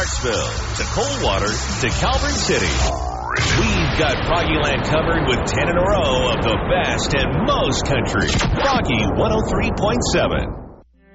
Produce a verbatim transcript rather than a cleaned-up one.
Clarksville to Coldwater to Calvert City. We've got Froggyland covered with ten in a row of the best and most country. Froggy one oh three point seven.